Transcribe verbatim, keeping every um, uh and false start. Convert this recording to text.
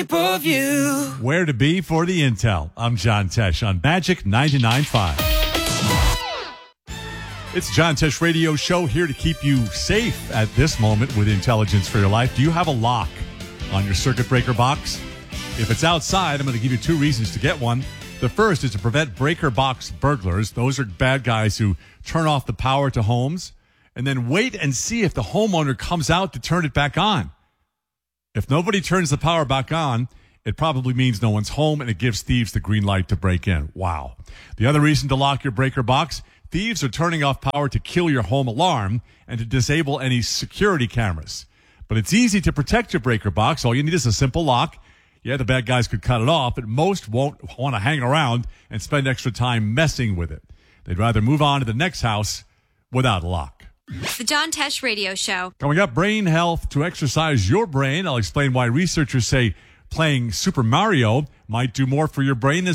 Of you. Where to be for the intel. I'm John Tesh on Magic ninety-nine point five. It's a John Tesh radio show here to keep you safe at this moment with intelligence for your life. Do you have a lock on your circuit breaker box? If it's outside, I'm going to give you two reasons to get one. The first is to prevent breaker box burglars. Those are bad guys who turn off the power to homes and then wait and see if the homeowner comes out to turn it back on. If nobody turns the power back on, it probably means no one's home, and it gives thieves the green light to break in. Wow. The other reason to lock your breaker box, thieves are turning off power to kill your home alarm and to disable any security cameras. But it's easy to protect your breaker box. All you need is a simple lock. Yeah, the bad guys could cut it off, but most won't want to hang around and spend extra time messing with it. They'd rather move on to the next house without a lock. The John Tesh Radio Show. Coming up, brain health to exercise your brain. I'll explain why researchers say playing Super Mario might do more for your brain than